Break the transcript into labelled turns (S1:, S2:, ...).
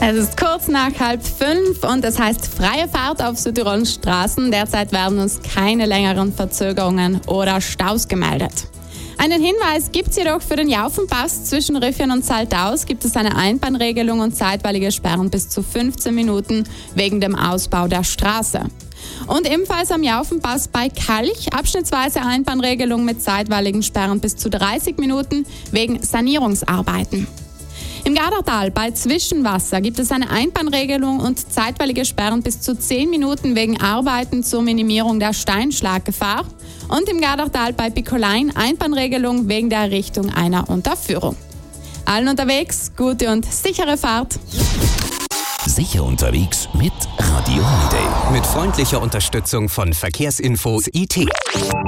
S1: Es ist kurz nach 4:30 und es heißt freie Fahrt auf Südtirolens Straßen. Derzeit werden uns keine längeren Verzögerungen oder Staus gemeldet. Einen Hinweis gibt es jedoch für den Jaufenpass zwischen Rüffien und Saltaus. Gibt es eine Einbahnregelung und zeitweilige Sperren bis zu 15 Minuten wegen dem Ausbau der Straße. Und ebenfalls am Jaufenpass bei Kalch abschnittsweise Einbahnregelung mit zeitweiligen Sperren bis zu 30 Minuten wegen Sanierungsarbeiten. Im Gardartal bei Zwischenwasser gibt es eine Einbahnregelung und zeitweilige Sperren bis zu 10 Minuten wegen Arbeiten zur Minimierung der Steinschlaggefahr. Und im Gardartal bei Picolein Einbahnregelung wegen der Errichtung einer Unterführung. Allen unterwegs, gute und sichere Fahrt.
S2: Sicher unterwegs mit Radio Holiday.
S3: Mit freundlicher Unterstützung von Verkehrsinfo IT.